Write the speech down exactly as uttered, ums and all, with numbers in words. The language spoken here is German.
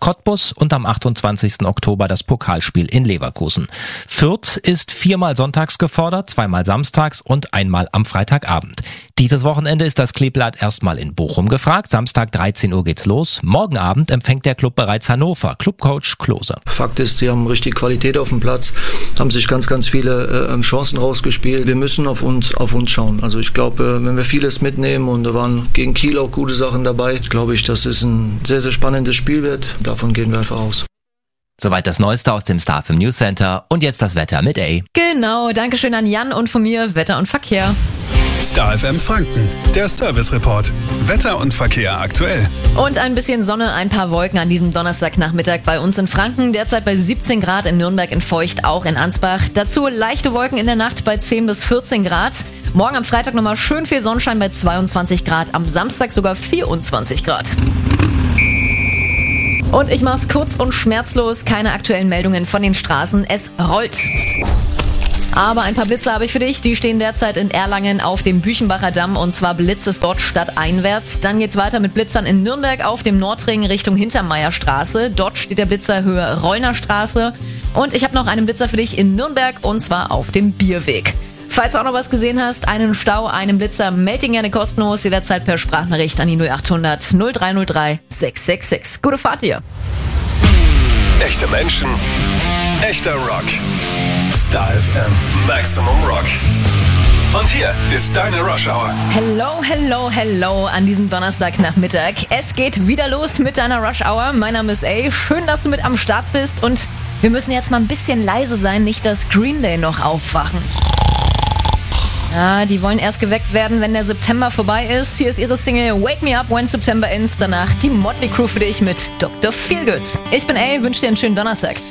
Cottbus und am achtundzwanzigsten Oktober das Pokalspiel in Leverkusen. Fürth ist viermal sonntags gefordert, zweimal samstags und einmal am Freitagabend. Dieses Wochenende ist das Kleeblatt erstmal in Bochum gefragt. Samstag dreizehn Uhr geht's los. Morgen Abend empfängt der Club bereits Hannover. Clubcoach Klose. Fakt ist, sie haben richtig Qualität auf dem Platz, haben sich ganz, ganz viele äh, Chancen rausgespielt. Wir müssen auf uns, auf uns schauen. Also ich glaube, wenn wir vieles mitnehmen und da waren gegen Kiel auch gute Sachen dabei, glaube ich, dass es ein sehr, sehr spannendes Spiel wird. Davon gehen wir einfach aus. Soweit das Neueste aus dem Star F M News Center und jetzt das Wetter mit A. Genau, dankeschön an Jan und von mir Wetter und Verkehr. Star F M Franken, der Service Report. Wetter und Verkehr aktuell. Und ein bisschen Sonne, ein paar Wolken an diesem Donnerstagnachmittag bei uns in Franken. Derzeit bei siebzehn Grad in Nürnberg, in Feucht, auch in Ansbach. Dazu leichte Wolken in der Nacht bei zehn bis vierzehn Grad. Morgen am Freitag nochmal schön viel Sonnenschein bei zweiundzwanzig Grad. Am Samstag sogar vierundzwanzig Grad. Und ich mach's kurz und schmerzlos. Keine aktuellen Meldungen von den Straßen. Es rollt. Aber ein paar Blitze habe ich für dich. Die stehen derzeit in Erlangen auf dem Büchenbacher Damm und zwar blitzt es dort stadteinwärts. Dann geht's weiter mit Blitzern in Nürnberg auf dem Nordring Richtung Hintermeierstraße. Dort steht der Blitzer Höhe Rollner Straße. Und ich habe noch einen Blitzer für dich in Nürnberg und zwar auf dem Bierweg. Falls du auch noch was gesehen hast, einen Stau, einen Blitzer, melde ihn gerne kostenlos, jederzeit per Sprachnachricht an die null achthundert null drei null drei sechs sechs sechs. Gute Fahrt dir. Echte Menschen, echter Rock. Star F M Maximum Rock. Und hier ist deine Rush Hour. Hello, hello, hello an diesem Donnerstagnachmittag. Es geht wieder los mit deiner Rush Hour. Mein Name ist A. Schön, dass du mit am Start bist und wir müssen jetzt mal ein bisschen leise sein, nicht dass Green Day noch aufwachen. Ja, die wollen erst geweckt werden, wenn der September vorbei ist. Hier ist ihre Single Wake Me Up When September Ends. Danach die Motley Crue für dich mit Doktor Feelgood. Ich bin A, wünsche dir einen schönen Donnerstag.